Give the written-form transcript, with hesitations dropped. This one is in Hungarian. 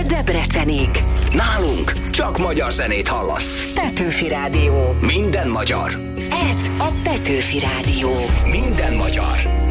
Debrecenig. Nálunk csak magyar zenét hallasz. Petőfi Rádió. Minden magyar. Ez a Petőfi Rádió. Minden magyar.